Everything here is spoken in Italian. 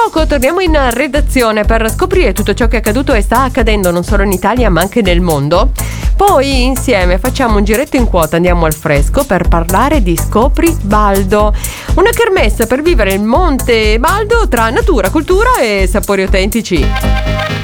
poco torniamo in redazione per scoprire tutto ciò che è accaduto e sta accadendo non solo in Italia ma anche nel mondo. Poi insieme facciamo un giretto in quota, andiamo al fresco per parlare di Scopri Baldo, una kermesse per vivere il Monte Baldo tra natura, cultura e sapori autentici.